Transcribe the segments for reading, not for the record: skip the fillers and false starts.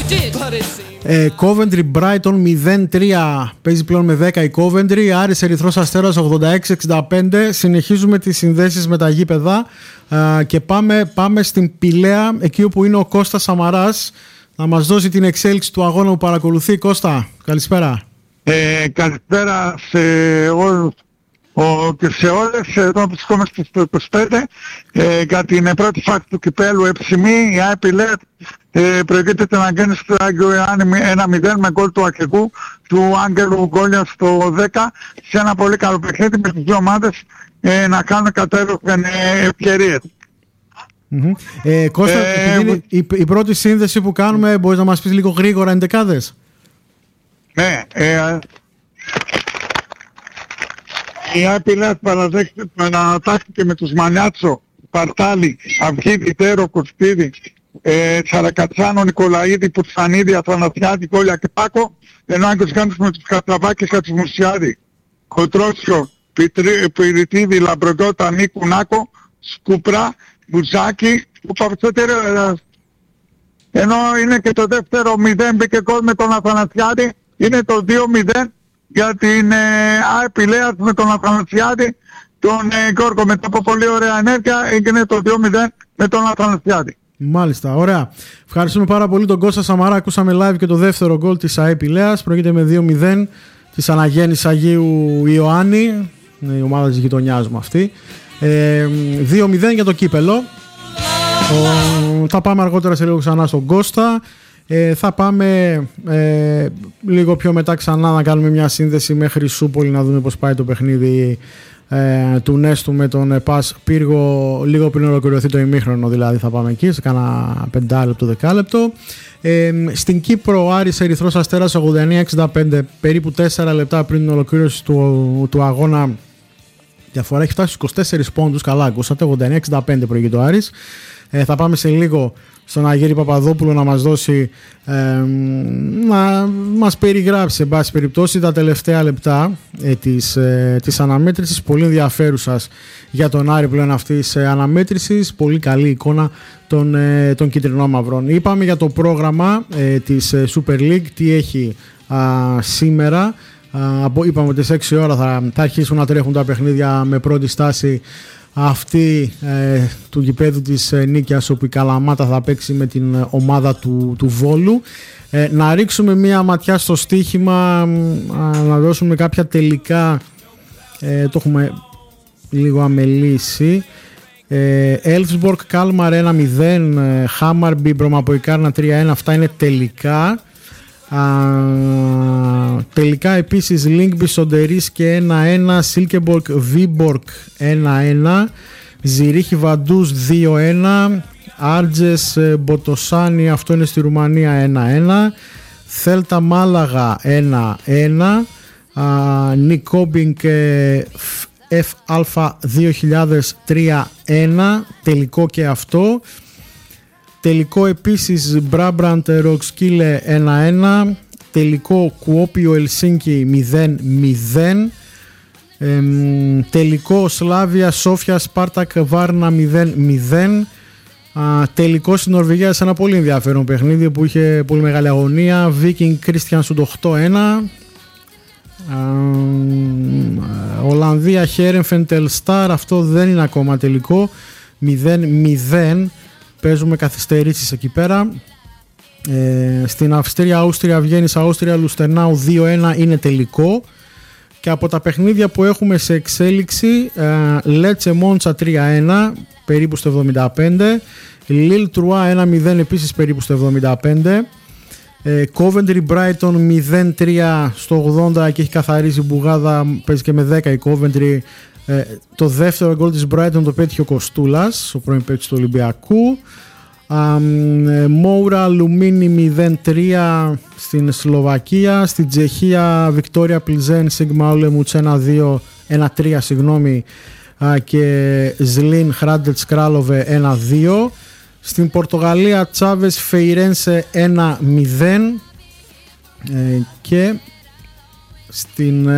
Coventry Brighton 0-3. Παίζει πλέον με 10 η Coventry. Άρης Ερυθρός Αστέρας 86-65. Συνεχίζουμε τις συνδέσεις με τα γήπεδα και πάμε στην Πηλαία, εκεί όπου είναι ο Κώστας Σαμαράς, να μας δώσει την εξέλιξη του αγώνα που παρακολουθεί. Κώστα, καλησπέρα. Καλησπέρα σε όλους και σε όλες. Εδώ βρισκόμαστε στο 25 για την πρώτη φάση του κυπέλου Εψημή. Η ΑΕΚ Πηλαία προηγείται να κάνει στο Άγιο Ιωάννη 1-0 με γκολ του αρχηγού του Άγγελου Γκόλια στο 10, σε ένα πολύ καλό παιχνίδι με τις δύο ομάδες να κάνουν κατέροχες ευκαιρίες. Κώστα, η πρώτη σύνδεση που κάνουμε, μπορείς να μας πεις λίγο γρήγορα εντεκάδες? Ναι, η ΑΕΚ Πηλαίας παρατάχθηκε με τους Μανιάτσο, Παρτάλη, Αυγίδη, Τέρο, Κωστίδη, Τσαρακατσάνο, Νικολαίδη, Πουρσανίδη, Αθανασιάδη, Κόλια και Πάκο, ενώ Άγγος Γάνους με τους Κατραβάκες και τους Μουσιάδη, Κοτρόσιο, Πυρητίδη, Λαμπροντότα, Νίκου, Νάκο, Σκούπρα, Μπουζάκη, ενώ είναι και το δεύτερο 0, μπήκε γκολ με τον Αθανασιάδη, είναι το 2-0 για την ΑΕΚ Πηλαίας με τον Αθανασιάδη, τον Γκόργο, μετά από πολύ ωραία ενέργεια έγινε το 2-0 με τον Αθανασιάδη. Μάλιστα, ωραία. Ευχαριστούμε πάρα πολύ τον Κώστα Σαμαρά. Ακούσαμε live και το δεύτερο γκολ της ΑΕΚ Πηλαίας. Πρόκειται με 2-0 της Αναγέννης Αγίου Ιωάννη, η ομάδα της γειτονιάς μου αυτή. 2-0 για το κύπελο. Θα πάμε αργότερα σε λίγο ξανά στον Κώστα. Θα πάμε λίγο πιο μετά ξανά να κάνουμε μια σύνδεση με Χρυσούπολη, να δούμε πώς πάει το παιχνίδι του Νέστου με τον ΠΑΣ Πύργο λίγο πριν ολοκληρωθεί το ημίχρονο, δηλαδή θα πάμε εκεί σε κάνα 5 λεπτό, 10 λεπτό. Στην Κύπρο, Άρης Ερυθρός Αστέρας 89-65, περίπου 4 λεπτά πριν την ολοκλήρωση του αγώνα. Διαφορά έχει φτάσει στους 24 πόντους, καλά ακούσατε, 89-65 προηγείται ο Άρης. Θα πάμε σε λίγο στον Αγέρη Παπαδόπουλο να μας δώσει, να μας περιγράψει σε πάση περιπτώσει τα τελευταία λεπτά της αναμέτρησης, πολύ ενδιαφέρουσας για τον Άρη πλέον αυτής αναμέτρησης, πολύ καλή εικόνα των κυτρινόμαυρων. Είπαμε για το πρόγραμμα της Super League, τι έχει σήμερα. Είπαμε ότι στις 6 ώρα θα αρχίσουν να τρέχουν τα παιχνίδια, με πρώτη στάση αυτή του γηπέδου της Νίκαιας, όπου η Καλαμάτα θα παίξει με την ομάδα του Βόλου. Να ρίξουμε μία ματιά στο στοίχημα, να δώσουμε κάποια τελικά, το έχουμε λίγο αμελήσει. Elfsborg Kalmar 1-0, Hammarby Μπρομαποϊκάρνα 3-1, αυτά είναι τελικά. Τελικά επίσης Lyngby Σοντερίς και 1-1, Silkeborg Viborg 1-1, Ζηρίχη Βαντούς 2-1, Άρτζες Μποτοσάνι, αυτό είναι στη Ρουμανία, 1-1, Θέλτα Μάλαγα 1-1, Νικόμπινγκ FA 2000 3-1, τελικό και αυτό. Τελικό επίσης Μπράμπραντ Ροξκίλε 1-1, τελικό Κουόπιο Ελσίνκι 0-0, τελικό Σλάβια Σόφια Σπάρτακ Βάρνα 0-0, τελικό στην Νορβηγία σε ένα πολύ ενδιαφέρον παιχνίδι που είχε πολύ μεγάλη αγωνία, Viking Kristiansund 8-1, Ολλανδία Χέρενφεντελ Σταρ, αυτό δεν είναι ακόμα τελικό, 0-0. Παίζουμε καθυστερήσεις εκεί πέρα. Στην Αυστρία, Άουστρια Βιέννης, Άουστρια Λουστερνάου 2-1 είναι τελικό. Και από τα παιχνίδια που έχουμε σε εξέλιξη, Λέτσε Μόντσα 3-1 περίπου στο 75, Λιλ Τρουά 1-0 επίσης περίπου στο 75, Coventry Brighton 0-3 στο 80 και έχει καθαρίσει Μπουγάδα, παίζει και με 10 η Coventry. Το δεύτερο γκολ της Brighton το πέτυχε ο Κοστούλας, ο πρώην παίκτης του Ολυμπιακού. Μόουρα Λουμίνι 0-3 στην Σλοβακία. Στην Τσεχία Βικτόρια Πλιζέν Σίγμα Όλεμουτς 1-3 συγγνώμη, και Ζλίν Χράντετς Κράλοβε 1-2. Στην Πορτογαλία Τσάβες Φεϊρένσε 1-0 και στην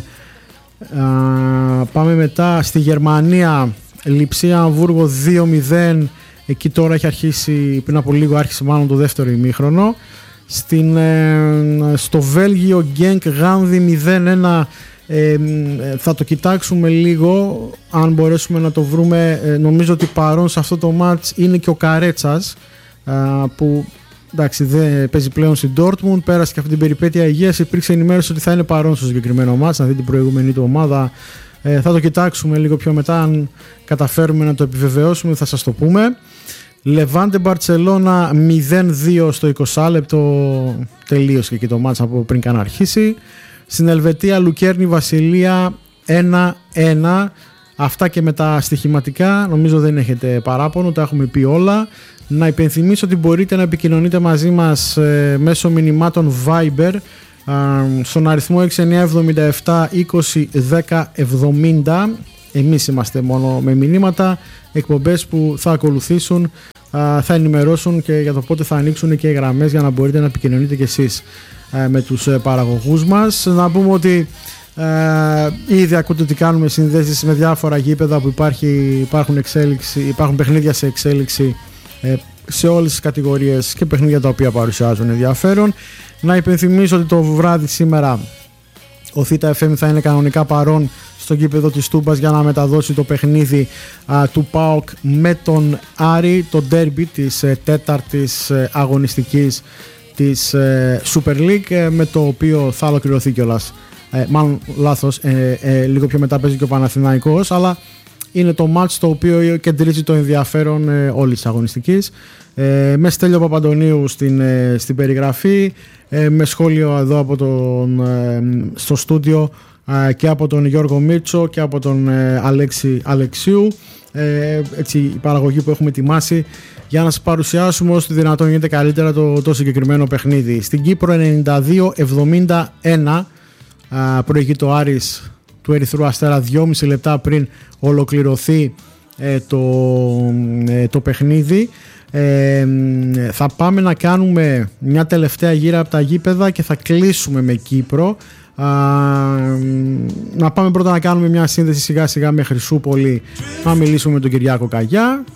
πάμε μετά στη Γερμανία, Λειψία Αμβούργο 2-0, εκεί τώρα έχει αρχίσει, πριν από λίγο άρχισε μάλλον το δεύτερο ημίχρονο. Στο Βέλγιο Γκένκ Γάνδη 0-1. Θα το κοιτάξουμε λίγο αν μπορέσουμε να το βρούμε. Νομίζω ότι παρόν σε αυτό το μάτς είναι και ο Καρέτσας, που εντάξει δεν παίζει πλέον στην Dortmund, πέρασε και αυτή την περιπέτεια υγείας. Υπήρξε ενημέρωση ότι θα είναι παρόν στο συγκεκριμένο μάτς, να δει την προηγούμενη του ομάδα. Θα το κοιτάξουμε λίγο πιο μετά, αν καταφέρουμε να το επιβεβαιώσουμε θα σας το πούμε. Λεβάντε Μπαρτσελώνα 0-2 στο 20 λεπτό, τελείωσε και το μάτς από πριν καν αρχίσει. Στην Ελβετία Λουκέρνη Βασιλεία 1-1. Αυτά και με τα στοιχηματικά νομίζω δεν έχετε παράπονο, τα έχουμε πει όλα. Να υπενθυμίσω ότι μπορείτε να επικοινωνείτε μαζί μας μέσω μηνυμάτων Viber στον αριθμό 6977 20 10 70. Εμείς είμαστε μόνο με μηνύματα. Εκπομπές που θα ακολουθήσουν θα ενημερώσουν και για το πότε θα ανοίξουν και οι γραμμές για να μπορείτε να επικοινωνείτε κι εσείς με τους παραγωγούς μας. Να πούμε ότι ήδη ακούτε ότι κάνουμε συνδέσεις με διάφορα γήπεδα που υπάρχουν παιχνίδια σε εξέλιξη σε όλες τις κατηγορίες και παιχνίδια τα οποία παρουσιάζουν ενδιαφέρον. Να υπενθυμίσω ότι το βράδυ σήμερα ο Θήτα FM θα είναι κανονικά παρόν στο γήπεδο της Τούμπας για να μεταδώσει το παιχνίδι του ΠΑΟΚ με τον Άρη, το ντέρμπι της τέταρτης αγωνιστικής της Super League, με το οποίο θα ολοκληρωθεί κιόλας. Μάλλον λάθος, λίγο πιο μετά παίζει και ο Παναθηναϊκός, αλλά είναι το μάτς το οποίο κεντρίζει το ενδιαφέρον όλης της αγωνιστικής. Με Στέλιο Παπαντονίου στην περιγραφή, με σχόλιο εδώ από στο στούντιο και από τον Γιώργο Μίτσο και από τον Αλέξη Αλεξίου. Έτσι, η παραγωγή που έχουμε ετοιμάσει για να σας παρουσιάσουμε όσο δυνατόν γίνεται καλύτερα το συγκεκριμένο παιχνίδι. Στην Κύπρο 92-71 προηγείται ο Άρης του Ερυθρού Αστέρα 2,5 λεπτά πριν ολοκληρωθεί το παιχνίδι. Θα πάμε να κάνουμε μια τελευταία γύρα από τα γήπεδα και θα κλείσουμε με Κύπρο. Να πάμε πρώτα να κάνουμε μια σύνδεση σιγά σιγά με Χρυσούπολη, να μιλήσουμε με τον Κυριάκο Καγιά